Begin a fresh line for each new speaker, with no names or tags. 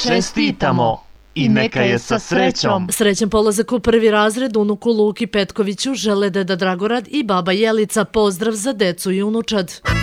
Čestitamo i neka je sa srećom.
Srećan polazak u prvi razred unuku Luki Petkoviću žele deda Dragorad i baba Jelica. Pozdrav za decu i unučad.